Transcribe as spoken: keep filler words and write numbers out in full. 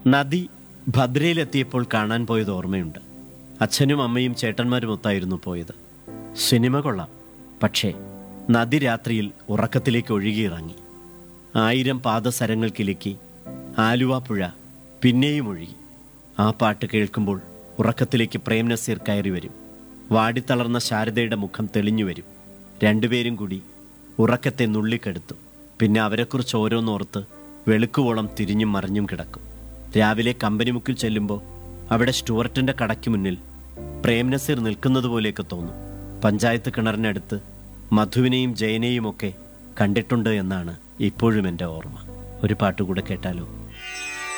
നദി ഭദ്രയിലെത്തിയപ്പോൾ കാണാൻ പോയത് ഓർമ്മയുണ്ട്. അച്ഛനും അമ്മയും ചേട്ടന്മാരും ഒത്തായിരുന്നു പോയത്. സിനിമ കൊള്ളാം. പക്ഷേ നദി രാത്രിയിൽ ഉറക്കത്തിലേക്ക് ഒഴുകിയിറങ്ങി. ആയിരം പാദസരങ്ങൾ കിലുക്കി ആലുവ പുഴ പിന്നെയും ഒഴുകി. ആ പാട്ട് കേൾക്കുമ്പോൾ ഉറക്കത്തിലേക്ക് പ്രേം നസീർ കയറി വരും. വാടിത്തളർന്ന ശാരദയുടെ മുഖം തെളിഞ്ഞു വരും. രണ്ടുപേരും കൂടി ഉറക്കത്തെ നുള്ളിക്കെടുത്തു. പിന്നെ അവരെക്കുറിച്ച് ഓരോന്നോർത്ത് വെളുക്കുവോളം തിരിഞ്ഞും മറിഞ്ഞും കിടക്കും. രാവിലെ കമ്പനിമുക്കിൽ ചെല്ലുമ്പോൾ അവിടെ സ്റ്റുവർട്ടിൻ്റെ കടയ്ക്ക് മുന്നിൽ പ്രേം നസീർ നിൽക്കുന്നത് പോലെയൊക്കെ തോന്നും. പഞ്ചായത്ത് കിണറിനടുത്ത് മധുവിനെയും ജയനെയും ഒക്കെ കണ്ടിട്ടുണ്ട് എന്നാണ് ഇപ്പോഴും എൻ്റെ ഓർമ്മ. ഒരു പാട്ടുകൂടെ കേട്ടാലോ?